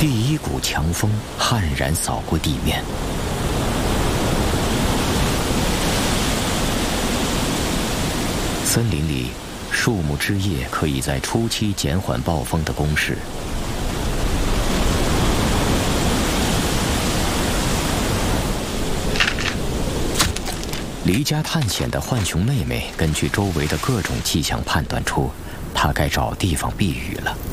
第一股强风悍然扫过地面。森林里，树木枝叶可以在初期减缓暴风的攻势。离家探险的浣熊妹妹根据周围的各种迹象判断出，她该找地方避雨了。